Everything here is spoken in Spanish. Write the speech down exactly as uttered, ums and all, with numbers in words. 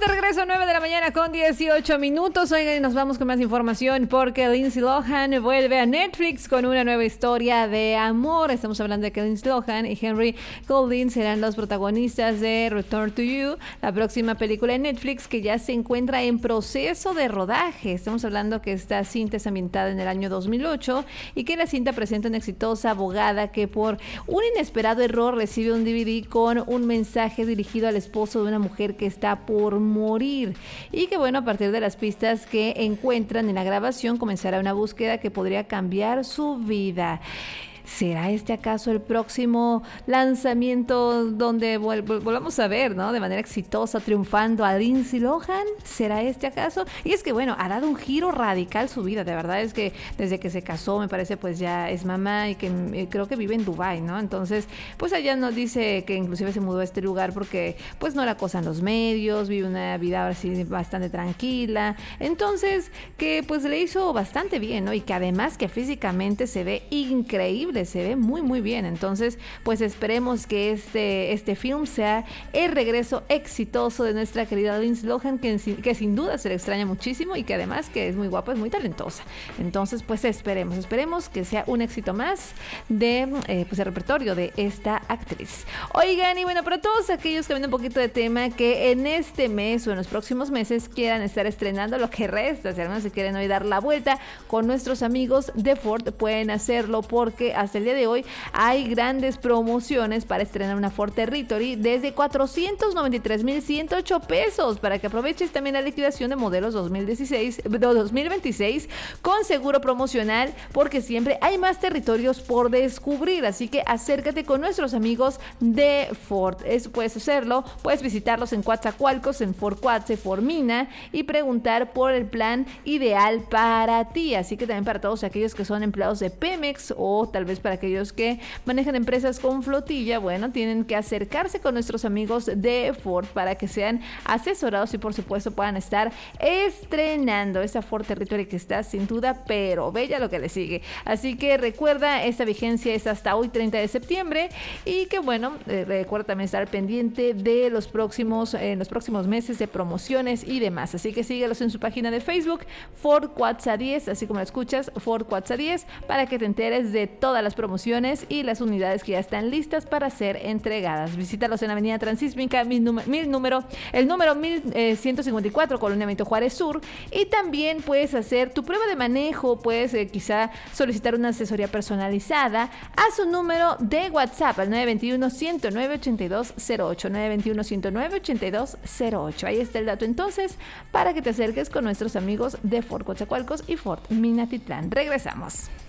de regreso a nueve de la mañana con dieciocho minutos. Oigan, nos vamos con más información porque Lindsay Lohan vuelve a Netflix con una nueva historia de amor. Estamos hablando de que Lindsay Lohan y Henry Golding serán los protagonistas de Return to You, la próxima película en Netflix que ya se encuentra en proceso de rodaje. Estamos hablando que esta cinta es ambientada en el año dos mil ocho y que la cinta presenta una exitosa abogada que por un inesperado error recibe un D V D con un mensaje dirigido al esposo de una mujer que está por morir, y que bueno, a partir de las pistas que encuentran en la grabación comenzará una búsqueda que podría cambiar su vida. ¿Será este acaso el próximo lanzamiento donde vol volvamos a ver, ¿no?, de manera exitosa, triunfando a Lindsay Lohan? ¿Será este acaso? Y es que bueno, ha dado un giro radical su vida. De verdad es que desde que se casó, me parece, pues ya es mamá y que eh, creo que vive en Dubái, ¿no? Entonces, pues allá nos dice que inclusive se mudó a este lugar porque pues no la acosan los medios, vive una vida ahora sí bastante tranquila. Entonces, que pues le hizo bastante bien, ¿no? Y que además que físicamente se ve increíble, se ve muy muy bien. Entonces pues esperemos que este, este film sea el regreso exitoso de nuestra querida Lindsay Lohan, que, que sin duda se le extraña muchísimo y que además que es muy guapa, es muy talentosa. Entonces pues esperemos, esperemos que sea un éxito más de eh, pues el repertorio de esta actriz. Oigan, y bueno, para todos aquellos que ven un poquito de tema, que en este mes o en los próximos meses quieran estar estrenando lo que resta, si algunos se quieren hoy dar la vuelta con nuestros amigos de Ford, pueden hacerlo porque hasta el día de hoy hay grandes promociones para estrenar una Ford Territory desde cuatrocientos noventa y tres mil ciento ocho pesos, para que aproveches también la liquidación de modelos dos mil dieciséis, dos mil veintiséis con seguro promocional, porque siempre hay más territorios por descubrir. Así que acércate con nuestros amigos de Ford. Eso puedes hacerlo, puedes visitarlos en Coatzacoalcos, en Ford Coatze, Ford Mina, y preguntar por el plan ideal para ti. Así que también para todos aquellos que son empleados de Pemex o tal vez para aquellos que manejan empresas con flotilla, bueno, tienen que acercarse con nuestros amigos de Ford para que sean asesorados y por supuesto puedan estar estrenando esa Ford Territory que está sin duda pero bella lo que le sigue. Así que recuerda, esta vigencia es hasta hoy treinta de septiembre y que bueno, eh, recuerda también estar pendiente de los próximos, en eh, los próximos meses de promociones y demás. Así que síguelos en su página de Facebook, Ford Coatza diez, así como lo escuchas, Ford Coatza diez, para que te enteres de todas las promociones y las unidades que ya están listas para ser entregadas. Visítalos en Avenida Transísmica, mil, mil número, el número mil ciento cincuenta y cuatro, Colonia Benito Juárez Sur, y también puedes hacer tu prueba de manejo, puedes eh, quizá solicitar una asesoría personalizada a su número de WhatsApp al nueve dos uno, uno cero nueve, ocho dos cero ocho, nueve dos uno, uno cero nueve, ocho dos cero ocho. Ahí está el dato entonces para que te acerques con nuestros amigos de Ford Coatzacoalcos y Ford Minatitlán. Regresamos.